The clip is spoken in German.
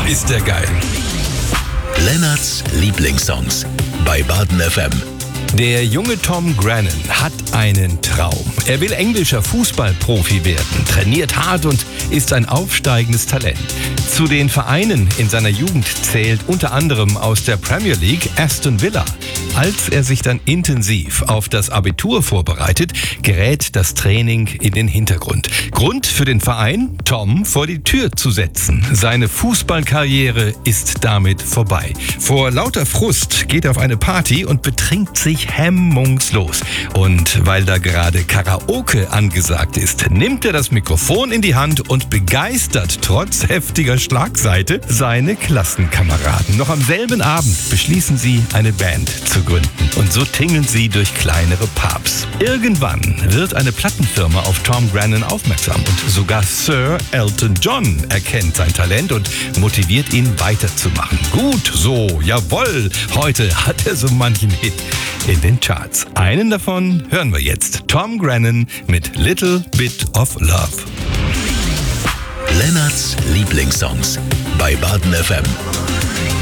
ist der geil. Lennarts Lieblingssongs bei Baden FM. Der junge Tom Grennan hat einen Traum. Er will englischer Fußballprofi werden, trainiert hart und ist ein aufsteigendes Talent. Zu den Vereinen in seiner Jugend zählt unter anderem aus der Premier League Aston Villa. Als er sich dann intensiv auf das Abitur vorbereitet, gerät das Training in den Hintergrund. Grund für den Verein, Tom vor die Tür zu setzen. Seine Fußballkarriere ist damit vorbei. Vor lauter Frust geht er auf eine Party und betrinkt sich hemmungslos. Und weil da gerade Karaoke angesagt ist, nimmt er das Mikrofon in die Hand und begeistert trotz heftiger Schlagseite seine Klassenkameraden. Noch am selben Abend beschließen sie, eine Band zu gründen. Und so tingeln sie durch kleinere Pubs. Irgendwann wird eine Plattenfirma auf Tom Grennan aufmerksam und sogar Sir Elton John erkennt sein Talent und motiviert ihn weiterzumachen. Gut so, jawohl, heute hat er so manchen Hit in den Charts. Einen davon hören wir jetzt. Tom Grennan mit Little Bit of Love. Lennarts Lieblingssongs bei Baden FM.